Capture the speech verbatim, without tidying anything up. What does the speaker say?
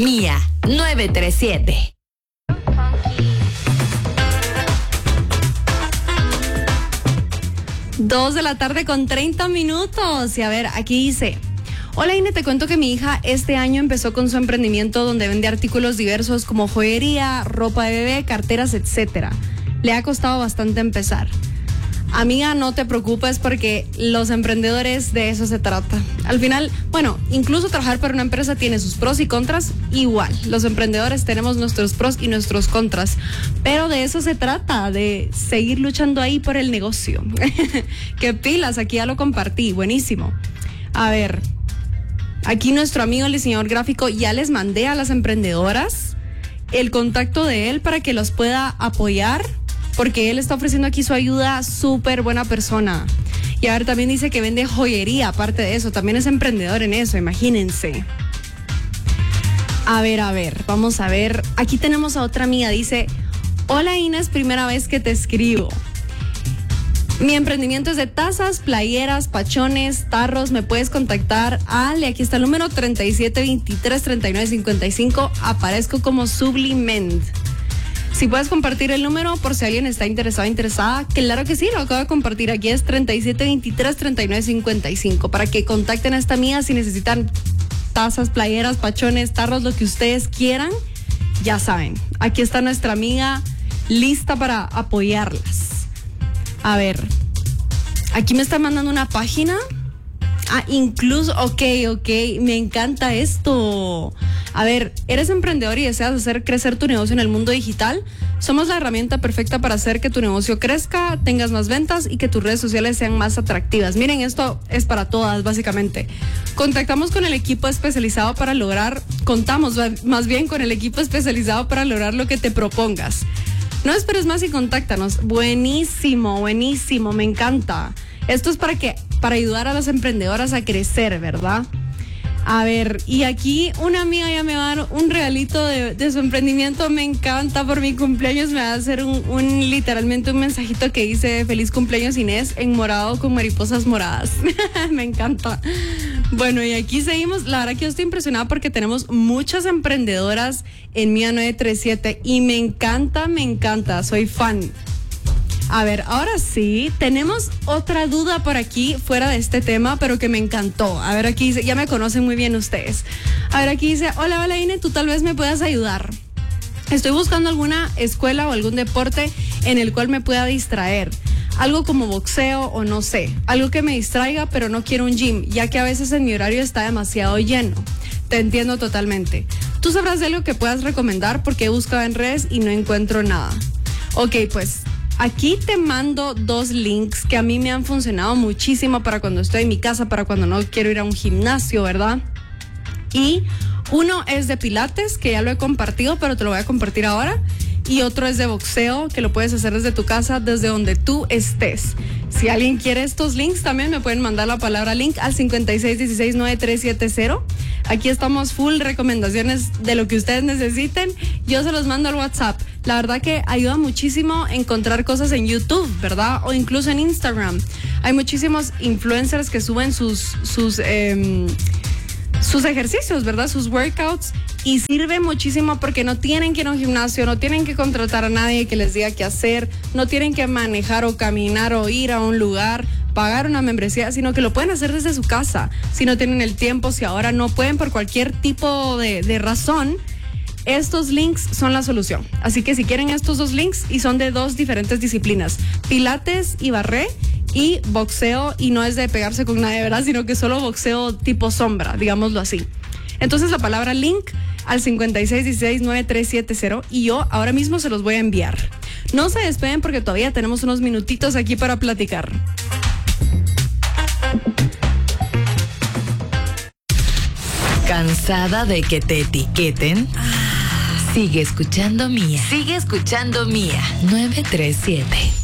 Mía nueve tres siete. Dos de la tarde con treinta minutos. Y a ver, aquí dice: hola Ine, te cuento que mi hija este año empezó con su emprendimiento donde vende artículos diversos como joyería, ropa de bebé, carteras, etcétera. Le ha costado bastante empezar. Amiga, no te preocupes porque los emprendedores de eso se trata. Al final, bueno, incluso trabajar para una empresa tiene sus pros y contras igual. Los emprendedores tenemos nuestros pros y nuestros contras, pero de eso se trata, de seguir luchando ahí por el negocio. Qué pilas, aquí ya lo compartí, buenísimo. A ver, aquí nuestro amigo el diseñador gráfico ya les mandé a las emprendedoras el contacto de él para que los pueda apoyar, porque él está ofreciendo aquí su ayuda, súper buena persona. Y a ver, también dice que vende joyería, aparte de eso, también es emprendedor en eso, imagínense. A ver, a ver, vamos a ver. Aquí tenemos a otra amiga, dice: hola Inés, primera vez que te escribo. Mi emprendimiento es de tazas, playeras, pachones, tarros. Me puedes contactar al, y aquí está el número treinta y siete veintitrés treinta y nueve cincuenta y cinco. Aparezco como Subliment. Si puedes compartir el número por si alguien está interesado, interesada, claro que sí, lo acabo de compartir. Aquí es treinta y siete veintitrés treinta y nueve cincuenta y cinco para que contacten a esta amiga si necesitan tazas, playeras, pachones, tarros, lo que ustedes quieran. Ya saben, aquí está nuestra amiga lista para apoyarlas. A ver, aquí me está mandando una página. Ah, incluso, ok, ok, me encanta esto. A ver, ¿eres emprendedor y deseas hacer crecer tu negocio en el mundo digital? Somos la herramienta perfecta para hacer que tu negocio crezca, tengas más ventas y que tus redes sociales sean más atractivas. Miren, esto es para todas, básicamente. Contactamos con el equipo especializado para lograr, contamos más bien con el equipo especializado para lograr lo que te propongas. No esperes más y contáctanos. Buenísimo, buenísimo, me encanta. Esto es para que, para ayudar a las emprendedoras a crecer, ¿verdad? A ver, y aquí una amiga ya me va a dar un regalito de, de su emprendimiento. Me encanta, por mi cumpleaños me va a hacer un, un literalmente un mensajito que dice: feliz cumpleaños Inés, en morado con mariposas moradas. Me encanta. Bueno, y aquí seguimos. La verdad que yo estoy impresionada porque tenemos muchas emprendedoras en Mía nueve tres siete y me encanta, me encanta, soy fan. A ver, ahora sí, tenemos otra duda por aquí, fuera de este tema, pero que me encantó. A ver, aquí dice, ya me conocen muy bien ustedes. A ver, aquí dice: hola, hola Ine, tú tal vez me puedas ayudar. Estoy buscando alguna escuela o algún deporte en el cual me pueda distraer. Algo como boxeo o no sé, algo que me distraiga, pero no quiero un gym, ya que a veces en mi horario está demasiado lleno. Te entiendo totalmente. Tú sabrás de algo que puedas recomendar porque he buscado en redes y no encuentro nada. Ok, pues aquí te mando dos links que a mí me han funcionado muchísimo para cuando estoy en mi casa, para cuando no quiero ir a un gimnasio, ¿verdad? Y uno es de pilates, que ya lo he compartido, pero te lo voy a compartir ahora. Y otro es de boxeo, que lo puedes hacer desde tu casa, desde donde tú estés. Si alguien quiere estos links, también me pueden mandar la palabra link al cincuenta y seis dieciséis nueve tres siete cero. Aquí estamos full recomendaciones de lo que ustedes necesiten. Yo se los mando al WhatsApp. La verdad que ayuda muchísimo encontrar cosas en YouTube, ¿verdad? O incluso en Instagram. Hay muchísimos influencers que suben sus, sus, eh, sus ejercicios, ¿verdad? Sus workouts. Y sirve muchísimo porque no tienen que ir a un gimnasio, no tienen que contratar a nadie que les diga qué hacer, no tienen que manejar o caminar o ir a un lugar, pagar una membresía, sino que lo pueden hacer desde su casa. Si no tienen el tiempo, si ahora no pueden por cualquier tipo de, de razón, estos links son la solución. Así que si quieren estos dos links, y son de dos diferentes disciplinas, pilates y barré, y boxeo, y no es de pegarse con nadie, ¿verdad? Sino que solo boxeo tipo sombra, digámoslo así. Entonces la palabra link al cincuenta y seis dieciséis nueve tres siete cero y yo ahora mismo se los voy a enviar. No se despeguen porque todavía tenemos unos minutitos aquí para platicar. ¿Cansada de que te etiqueten? Sigue escuchando Mía. Sigue escuchando Mía nueve tres siete.